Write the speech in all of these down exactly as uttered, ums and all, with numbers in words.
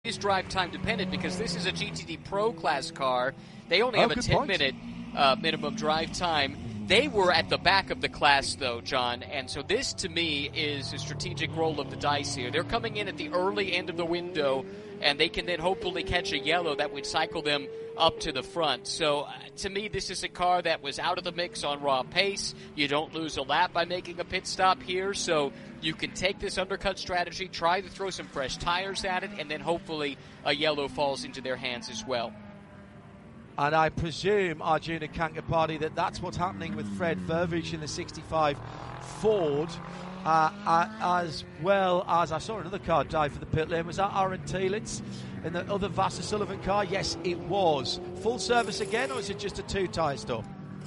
is drive time dependent because this is a G T D Pro class car. They only have oh, a ten-minute uh, minimum drive time. They were at the back of the class, though, John, and so this, to me, is a strategic roll of the dice here. They're coming in at the early end of the window, and they can then hopefully catch a yellow that would cycle them up to the front. So, uh, to me, this is a car that was out of the mix on raw pace. You don't lose a lap by making a pit stop here, so you can take this undercut strategy, try to throw some fresh tires at it, and then hopefully a yellow falls into their hands as well. And I presume, Arjuna Kankapati, that that's what's happening with Fred Vervich in the sixty-five Ford, uh, uh, as well as I saw another car dive for the pit lane. Was that Aaron Telitz in the other Vasser Sullivan car? Yes, it was. Full service again, or is it just a two-tyre stop?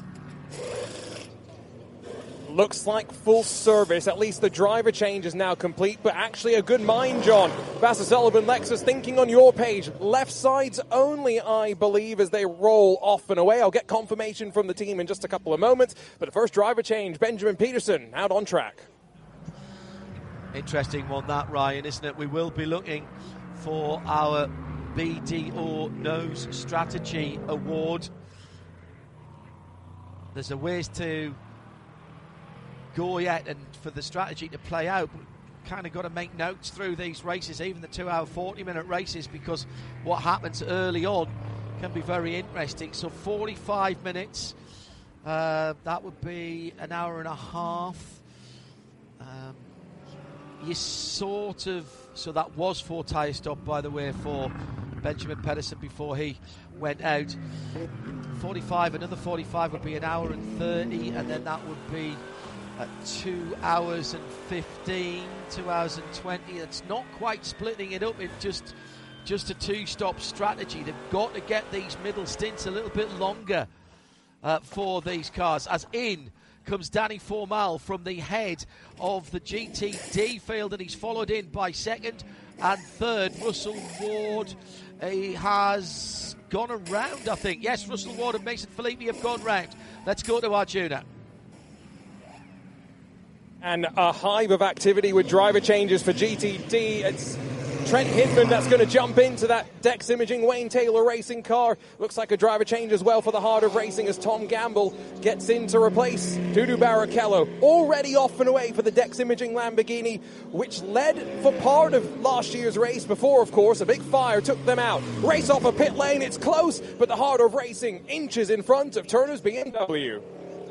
Looks like full service. At least the driver change is now complete, but actually a good mind, John. Vasser Sullivan, Lexus, thinking on your page. Left sides only, I believe, as they roll off and away. I'll get confirmation from the team in just a couple of moments. But the first driver change, Benjamin Peterson, out on track. Interesting one, that, Ryan, isn't it? We will be looking for our B D O Nose Strategy Award. There's a ways to go yet and for the strategy to play out. Kind of got to make notes through these races, even the two hour forty minute races, because what happens early on can be very interesting. So forty-five minutes, uh, that would be an hour and a half. Um, you sort of, so that was four tyre stop, by the way, for Benjamin Pedersen before he went out. forty-five, another forty-five would be an hour and thirty, and then that would be at two hours and fifteen, two hours and twenty. It's not quite splitting it up in just just a two-stop strategy. They've got to get these middle stints a little bit longer uh, for these cars. As in comes Danny Formal from the head of the G T D field, and he's followed in by second and third. Russell Ward, he has gone around, I think. Yes, Russell Ward and Mason Filippi have gone round. Let's go to Arjuna. And a hive of activity with driver changes for G T D. It's Trent Hinman that's going to jump into that Dex Imaging Wayne Taylor racing car. Looks like a driver change as well for the Heart of Racing as Tom Gamble gets in to replace Dudu Barrichello. Already off and away for the Dex Imaging Lamborghini, which led for part of last year's race before, of course, a big fire took them out. Race off a pit lane, it's close, but the Heart of Racing inches in front of Turner's B M W.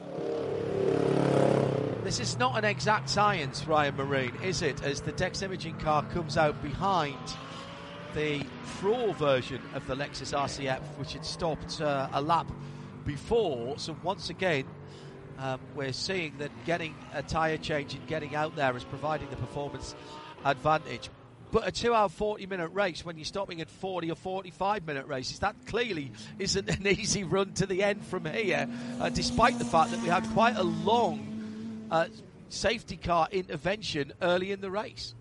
This is not an exact science, Ryan Marine, is it? As the Dex Imaging car comes out behind the Pro version of the Lexus R C F, which had stopped uh, a lap before. So once again, um, we're seeing that getting a tyre change and getting out there is providing the performance advantage. But a two hour forty minute race, when you're stopping at forty or forty-five minute races, that clearly isn't an easy run to the end from here, uh, despite the fact that we had quite a long Uh, safety car intervention early in the race.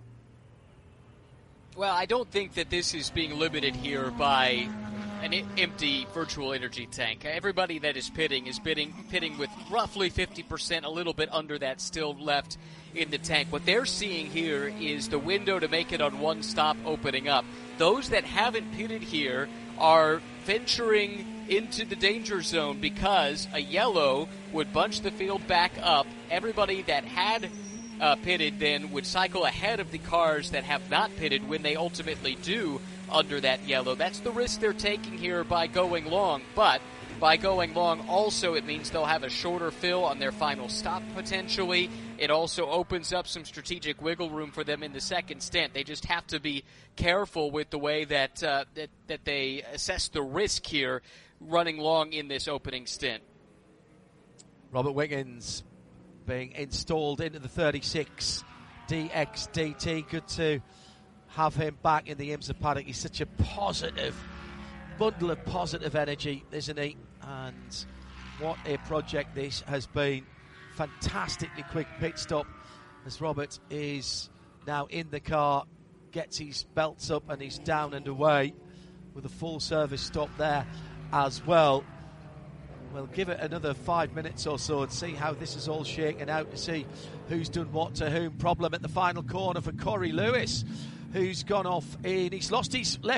Well, I don't think that this is being limited here by an I- empty virtual energy tank. Everybody that is pitting is pitting, pitting with roughly fifty percent, a little bit under that still left in the tank. What they're seeing here is the window to make it on one stop opening up. Those that haven't pitted here are venturing into the danger zone because a yellow would bunch the field back up. Everybody that had uh, pitted then would cycle ahead of the cars that have not pitted when they ultimately do under that yellow. That's the risk they're taking here by going long, but by going long also it means they'll have a shorter fill on their final stop potentially. It also opens up some strategic wiggle room for them in the second stint. They just have to be careful with the way that uh, that, that they assess the risk here running long in this opening stint. Robert Wiggins being installed into the thirty-six D X D T. Good to have him back in the IMSA paddock. He's such a positive bundle of positive energy, isn't he? And what a project this has been. Fantastically quick pit stop as Robert is now in the car, gets his belts up and he's down and away with a full service stop there as well. We'll give it another five minutes or so and see how this is all shaken out, to see who's done what to whom. Problem at the final corner for Corey Lewis, who's gone off in, he's lost his left